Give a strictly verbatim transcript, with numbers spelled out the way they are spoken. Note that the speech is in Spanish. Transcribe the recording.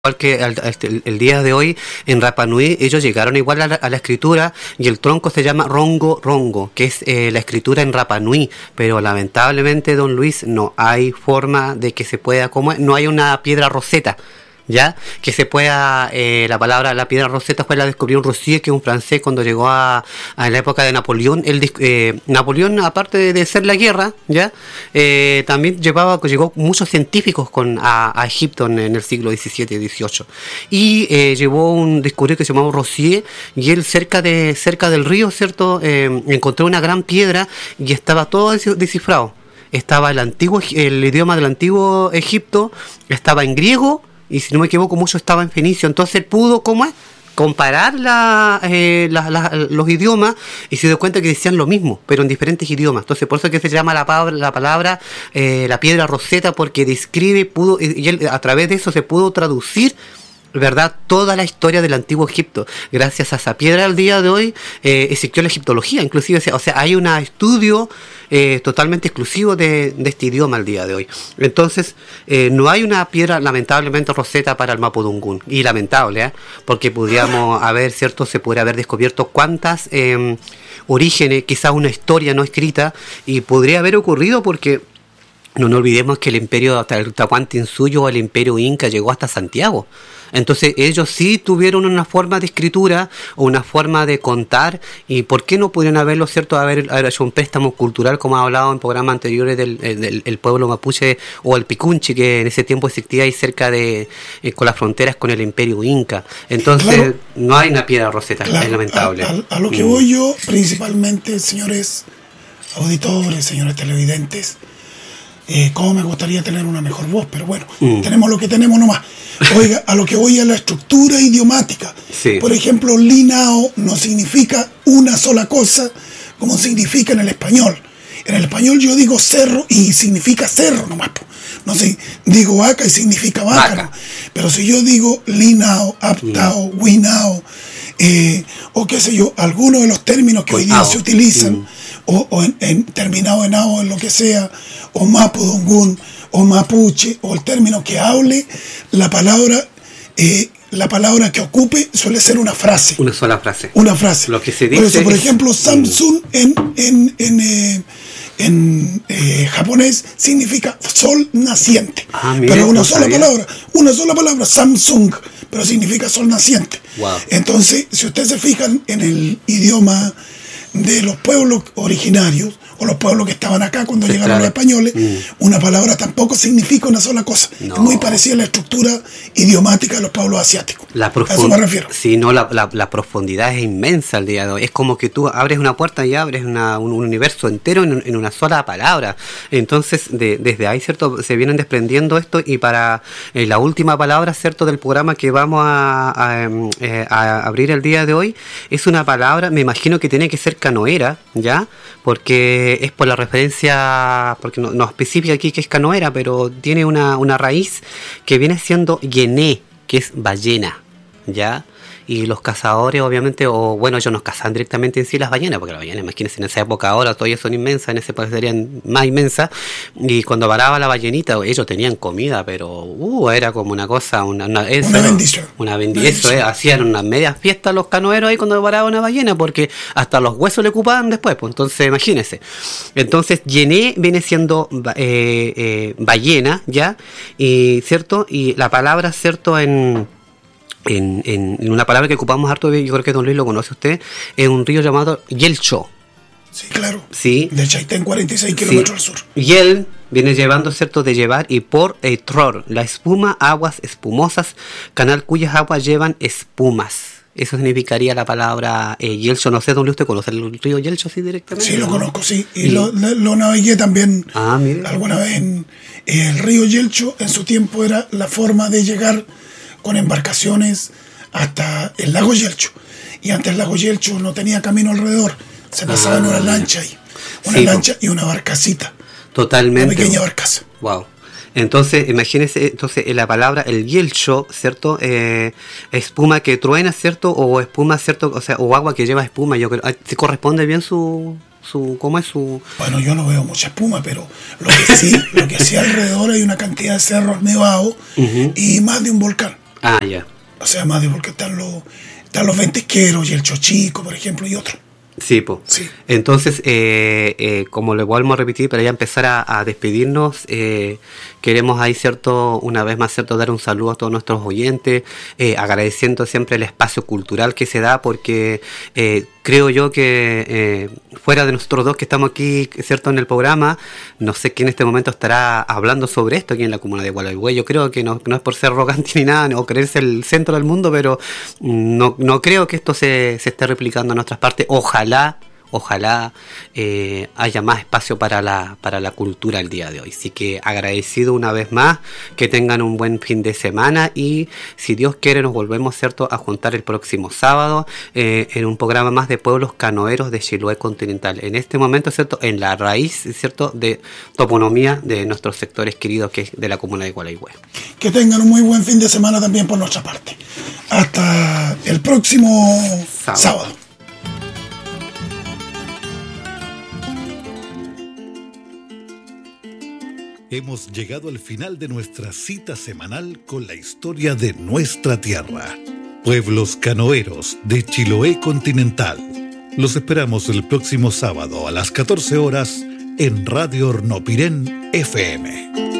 igual que el, el, el día de hoy en Rapa Nui, ellos llegaron igual a la, a la escritura y el tronco se llama Rongo Rongo, que es eh, la escritura en Rapa Nui, pero lamentablemente, don Luis, no hay forma de que se pueda, como no hay una piedra roseta, ¿ya? Que se pueda, eh, la palabra, la piedra roseta fue la descubrió Rossier, que es un francés, cuando llegó a, a la época de Napoleón. Él, eh, Napoleón, aparte de, de ser la guerra, ¿ya? Eh, también llevaba, llegó muchos científicos con, a, a Egipto en, en el siglo diecisiete y dieciocho. Y eh, llevó un descubridor que se llamaba Rossier, y él cerca de cerca del río, ¿cierto? Eh, encontró una gran piedra y estaba todo descifrado. Estaba el antiguo, el idioma del antiguo Egipto, estaba en griego, y si no me equivoco mucho estaba en fenicio. Entonces pudo, ¿cómo es?, comparar la, eh, la, la, los idiomas, y se dio cuenta que decían lo mismo, pero en diferentes idiomas. Entonces por eso es que se llama la palabra, la, palabra eh, la piedra roseta, porque describe, pudo, y él, a través de eso se pudo traducir, ¿verdad?, toda la historia del antiguo Egipto. Gracias a esa piedra, al día de hoy eh, existió la egiptología, inclusive, o sea, hay un estudio eh, totalmente exclusivo de, de este idioma al día de hoy. Entonces, eh, no hay una piedra, lamentablemente, roseta para el Mapudungún, y lamentable, ¿eh? Porque podríamos haber, ¿cierto?, se podría haber descubierto cuántas eh, orígenes, quizás una historia no escrita, y podría haber ocurrido porque no nos olvidemos que el imperio, hasta el Tahuantinsuyo o el imperio Inca llegó hasta Santiago. Entonces ellos sí tuvieron una forma de escritura o una forma de contar, y ¿por qué no pudieron haberlo, cierto, haber, haber hecho un préstamo cultural, como ha hablado en programas anteriores del, del, del pueblo mapuche o el picunchi, que en ese tiempo existía ahí cerca de, eh, con las fronteras con el imperio Inca? Entonces claro, no hay una piedra roseta, claro, es lamentable. A, a, a lo que mm. voy yo, principalmente, señores auditores, señores televidentes, Eh, cómo me gustaría tener una mejor voz, pero bueno, mm. tenemos lo que tenemos nomás. Oiga, a lo que voy a la estructura idiomática. Sí. Por ejemplo, linao no significa una sola cosa como significa en el español. En el español yo digo cerro y significa cerro nomás. No sé, digo vaca y significa vaca. vaca. ¿No? Pero si yo digo linao, aptao, mm. winao, eh, o qué sé yo, algunos de los términos que hoy día se utilizan, mm. o, o en, en terminado en ao, en lo que sea, o mapudungún, o mapuche, o el término que hable, la palabra, eh, la palabra que ocupe suele ser una frase. Una sola frase. Una frase. Lo que se dice. Por eso, por es... ejemplo, Samsung en, en, en, eh, en eh, japonés significa sol naciente. Ah, mira, pero una no sola sabía. palabra, una sola palabra, Samsung, pero significa sol naciente. Wow. Entonces, si ustedes se fijan en el idioma de los pueblos originarios, o los pueblos que estaban acá cuando sí, llegaron claro. los españoles, mm. una palabra tampoco significa una sola cosa. No. Es muy parecida a la estructura idiomática de los pueblos asiáticos. La profund... A eso me refiero. Sí, no, la, la, la profundidad es inmensa al día de hoy. Es como que tú abres una puerta y abres una, un, un universo entero en, en una sola palabra. Entonces, de, desde ahí, ¿cierto?, se vienen desprendiendo esto, y para eh, la última palabra, ¿cierto?, del programa que vamos a, a, eh, a abrir el día de hoy, es una palabra, me imagino que tiene que ser canoera, ¿ya?, porque es por la referencia, porque no, no especifica aquí que es canoera, pero tiene una, una raíz que viene siendo yené, que es ballena, ¿ya? Y los cazadores, obviamente, o bueno, ellos nos cazan directamente en sí las ballenas, porque las ballenas, imagínense, en esa época ahora todavía son inmensas, en ese país serían más inmensas, y cuando varaba la ballenita, ellos tenían comida, pero uh, era como una cosa, una, una, eso, una bendición. Una bendición, eso, eh, hacían unas medias fiestas los canoeros ahí cuando varaba una ballena, porque hasta los huesos le ocupaban después, pues entonces imagínense. Entonces, yené viene siendo eh, eh, ballena, ¿ya? Y, ¿cierto? Y la palabra, ¿cierto?, en... En, en, en una palabra que ocupamos harto, yo creo que don Luis lo conoce usted, es un río llamado Yelcho. Sí, claro. Sí. De Chaitén, cuarenta y seis kilómetros sí. al sur. Yel viene llevando, ¿cierto?, de llevar, y por eh, tror, la espuma, aguas espumosas, canal cuyas aguas llevan espumas. Eso significaría la palabra eh, Yelcho. No sé, don Luis, ¿usted conoce el río Yelcho así directamente? Sí, lo conozco, sí. Y, y... Lo, lo navegué también ah, mire. alguna vez. En, el río Yelcho en su tiempo era la forma de llegar con embarcaciones hasta el lago Yelcho. Y antes el lago Yelcho no tenía camino alrededor. Se pasaba ah, en una lancha ahí. Una sí, lancha y una barcacita. Totalmente. Una pequeña barcaza. Wow. Entonces, imagínense, entonces la palabra, el Yelcho, ¿cierto? Eh, espuma que truena, ¿cierto? O espuma, ¿cierto? O sea, o agua que lleva espuma. Yo creo, ¿se corresponde bien su, su, cómo es su? Bueno, yo no veo mucha espuma, pero lo que sí, lo que sí alrededor hay una cantidad de cerros nevados uh-huh. y más de un volcán. Ah, ya. O sea, más de porque están los, están los ventisqueros y el chochico, por ejemplo, y otros. Sí, pues. Sí. Entonces, eh, eh, como le volvemos a repetir, para ya empezar a, a despedirnos, eh, queremos ahí, cierto, una vez más, cierto, dar un saludo a todos nuestros oyentes, eh, agradeciendo siempre el espacio cultural que se da, porque eh, creo yo que eh, fuera de nosotros dos que estamos aquí, cierto, en el programa, no sé quién en este momento estará hablando sobre esto aquí en la comuna de Gualeguay. Yo creo que no, no es por ser arrogante ni nada, o creerse el centro del mundo, pero no, no creo que esto se, se esté replicando en otras partes. Ojalá Ojalá eh, haya más espacio para la, para la cultura el día de hoy. Así que agradecido una vez más, que tengan un buen fin de semana y si Dios quiere nos volvemos, cierto, a juntar el próximo sábado eh, en un programa más de pueblos canoeros de Chiloé continental. En este momento, cierto, en la raíz, cierto, de toponomía de nuestros sectores queridos, que es de la comuna de Gualeguay. Que tengan un muy buen fin de semana también por nuestra parte. Hasta el próximo sábado. sábado. Hemos llegado al final de nuestra cita semanal con la historia de nuestra tierra. Pueblos canoeros de Chiloé continental. Los esperamos el próximo sábado a las catorce horas en Radio Hornopirén F M.